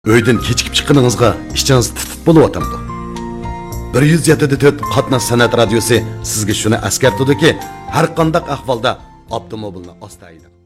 Öyden kechikib chiqqaningizga ishchingiz tit bo'layotdi. 107.4 Qatnash san'at radiosi sizga shuni eskartadiki, har qanday ahvolda avtomobilni ostaydi.